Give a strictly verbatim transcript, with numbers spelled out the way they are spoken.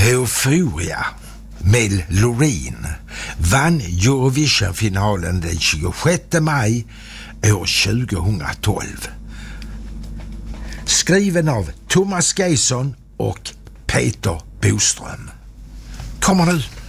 Euphoria med Loreen vann Eurovision-finalen den tjugosjätte maj år tjugohundratolv. Skriven av Thomas Geisson och Peter Boström. Kommer nu!